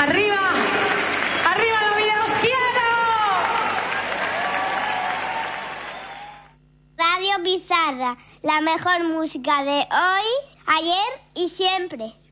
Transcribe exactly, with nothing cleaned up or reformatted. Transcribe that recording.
¡Arriba! ¡Arriba la vida, los quiero! Radio Bizarra, la mejor música de hoy, ayer y siempre.